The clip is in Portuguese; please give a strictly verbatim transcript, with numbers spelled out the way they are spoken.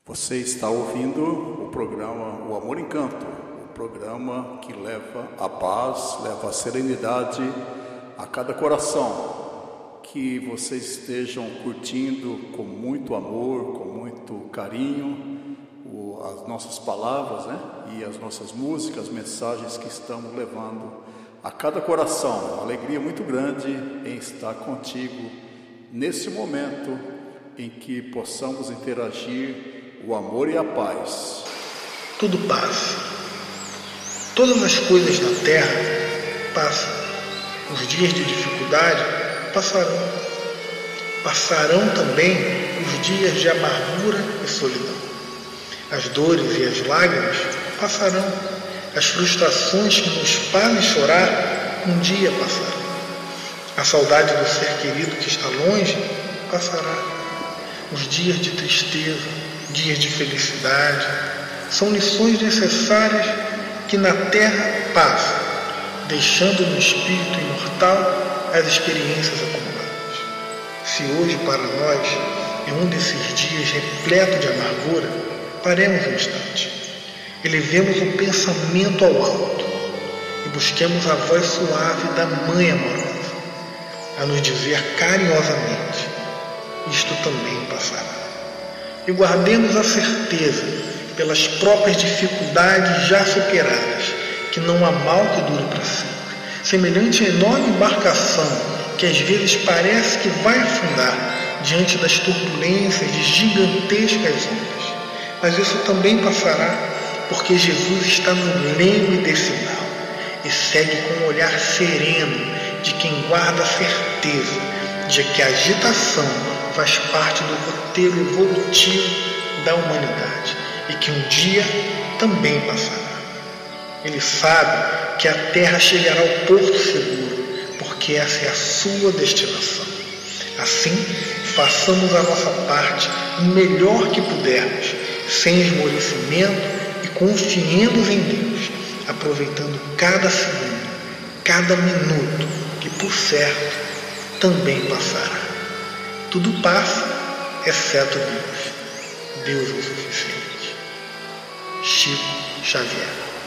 Você está ouvindo o programa O Amor Encanto, o programa que leva a paz, leva a serenidade a cada coração. Que vocês estejam curtindo com muito amor, com muito carinho, o, as nossas palavras, né? E as nossas músicas, as mensagens que estamos levando a cada coração. Uma alegria muito grande em estar contigo nesse momento em que possamos interagir o amor e a paz. Tudo passa. Todas as coisas na terra passam. Os dias de dificuldade passarão. Passarão também os dias de amargura e solidão. As dores e as lágrimas passarão. As frustrações que nos fazem chorar um dia passarão. A saudade do ser querido que está longe passará. Os dias de tristeza, dias de felicidade, são lições necessárias que na terra passam, deixando no espírito imortal as experiências acumuladas. Se hoje para nós é um desses dias repleto de amargura, paremos um instante, elevemos o pensamento ao alto e busquemos a voz suave da Mãe amorosa, a nos dizer carinhosamente: isto também passará. E guardemos a certeza, pelas próprias dificuldades já superadas, que não há mal que dure para sempre. Semelhante a enorme embarcação que às vezes parece que vai afundar diante das turbulências de gigantescas ondas. Mas isso também passará, porque Jesus está no leme desse nau e segue com um olhar sereno de quem guarda a certeza de que a agitação faz parte do roteiro evolutivo da humanidade e que um dia também passará. Ele sabe que a Terra chegará ao porto seguro, porque essa é a sua destinação. Assim, façamos a nossa parte o melhor que pudermos, sem esmorecimento e confiemos em Deus, aproveitando cada segundo, cada minuto, que por certo também passará. Tudo passa, exceto Deus. Deus é o suficiente. Chico Xavier.